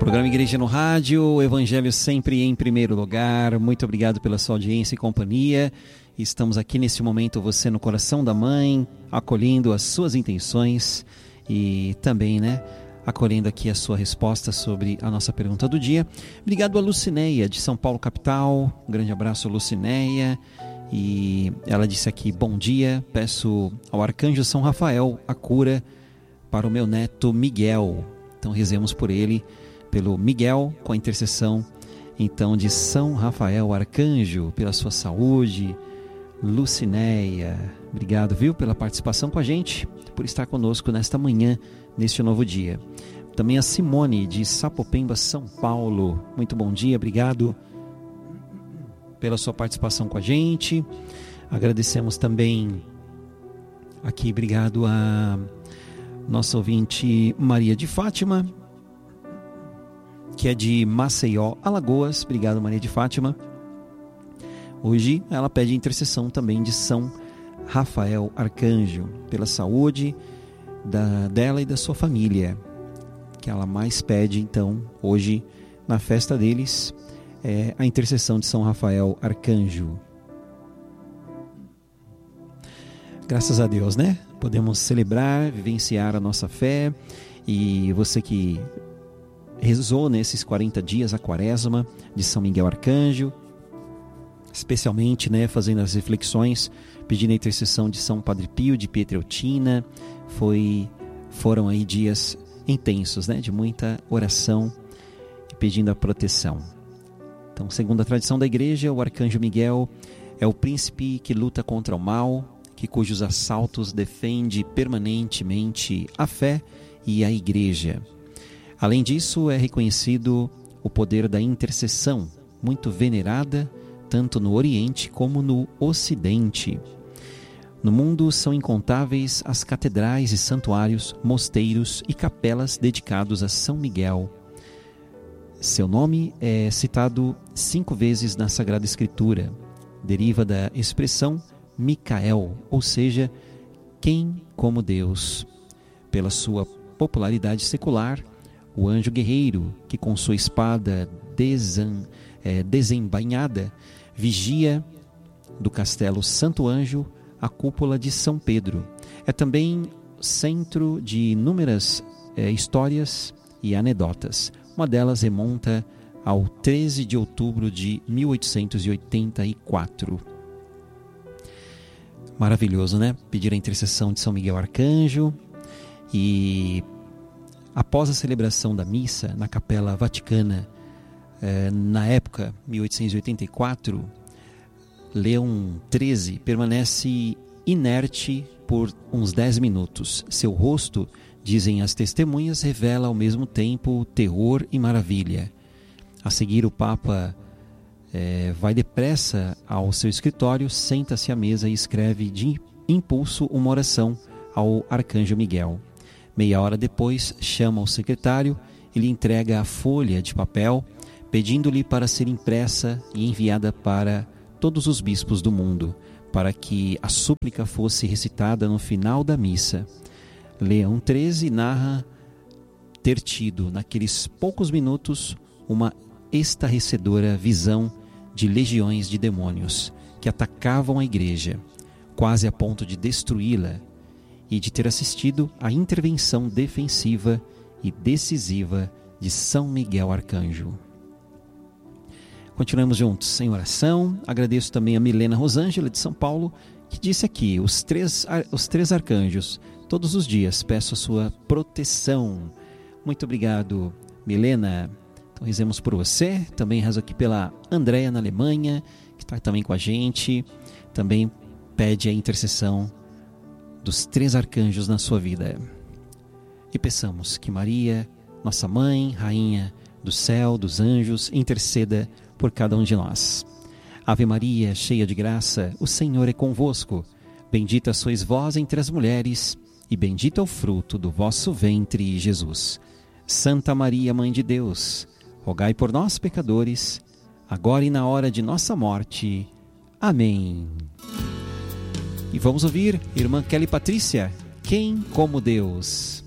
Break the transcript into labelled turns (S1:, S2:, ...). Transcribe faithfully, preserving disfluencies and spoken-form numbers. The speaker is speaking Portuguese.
S1: Programa Igreja no Rádio, o Evangelho sempre em primeiro lugar. Muito obrigado pela sua audiência e companhia. Estamos aqui neste momento, você no coração da mãe, acolhendo as suas intenções e também, né, acolhendo aqui a sua resposta sobre a nossa pergunta do dia. Obrigado a Lucinéia, de São Paulo, capital. Um grande abraço, Lucinéia. E ela disse aqui, bom dia, peço ao Arcanjo São Rafael a cura para o meu neto Miguel. Então rezemos por ele, pelo Miguel, com a intercessão então de São Rafael Arcanjo, pela sua saúde. Lucinéia, obrigado, viu, pela participação com a gente, por estar conosco nesta manhã, neste novo dia. Também a Simone, de Sapopemba, São Paulo, muito bom dia, obrigado pela sua participação com a gente. Agradecemos também aqui, obrigado a nossa ouvinte Maria de Fátima, que é de Maceió, Alagoas. Obrigado, Maria de Fátima. Hoje ela pede intercessão também de São Rafael Arcanjo, pela saúde da, dela e da sua família, que ela mais pede então hoje na festa deles, é a intercessão de São Rafael Arcanjo. Graças a Deus, né? Podemos celebrar, vivenciar a nossa fé. E você que rezou nesses quarenta dias a quaresma de São Miguel Arcanjo, especialmente, né, fazendo as reflexões, pedindo a intercessão de São Padre Pio de Pietrelcina, foi, foram aí dias intensos, né, de muita oração e pedindo a proteção. Então, segundo a tradição da igreja, o Arcanjo Miguel é o príncipe que luta contra o mal, que cujos assaltos defende permanentemente a fé e a igreja. Além disso, é reconhecido o poder da intercessão, muito venerada tanto no Oriente como no Ocidente. No mundo são incontáveis as catedrais e santuários, mosteiros e capelas dedicados a São Miguel. Seu nome é citado cinco vezes na Sagrada Escritura. Deriva da expressão Micael, ou seja, quem como Deus. Pela sua popularidade secular, o anjo guerreiro, que com sua espada desan, é, desembainhada, vigia do castelo Santo Anjo a cúpula de São Pedro. É também centro de inúmeras é, histórias e anedotas. Uma delas remonta ao treze de outubro de mil oitocentos e oitenta e quatro. Maravilhoso, né? Pedir a intercessão de São Miguel Arcanjo. E após a celebração da missa na Capela Vaticana, eh, na época, mil oitocentos e oitenta e quatro, Leão treze permanece inerte por uns dez minutos. Seu rosto, dizem as testemunhas, revela ao mesmo tempo terror e maravilha. A seguir, o Papa é, vai depressa ao seu escritório, senta-se à mesa e escreve de impulso uma oração ao Arcanjo Miguel. Meia hora depois, chama o secretário e lhe entrega a folha de papel, pedindo-lhe para ser impressa e enviada para todos os bispos do mundo, para que a súplica fosse recitada no final da missa. Leão treze narra ter tido, naqueles poucos minutos, uma estarrecedora visão de legiões de demônios que atacavam a igreja, quase a ponto de destruí-la, e de ter assistido à intervenção defensiva e decisiva de São Miguel Arcanjo. Continuamos juntos em oração. Agradeço também a Milena Rosângela, de São Paulo, que disse aqui, os três, os três arcanjos, todos os dias peço a sua proteção. Muito obrigado, Milena. Então rezemos por você. Também rezo aqui pela Andréia, na Alemanha, que está também com a gente. Também pede a intercessão dos três arcanjos na sua vida. E peçamos que Maria, nossa mãe, rainha do céu, dos anjos, interceda por cada um de nós. Ave Maria, cheia de graça, o Senhor é convosco. Bendita sois vós entre as mulheres, e bendito é o fruto do vosso ventre, Jesus. Santa Maria, Mãe de Deus, rogai por nós, pecadores, agora e na hora de nossa morte. Amém. E vamos ouvir, irmã Kelly Patrícia, quem como Deus?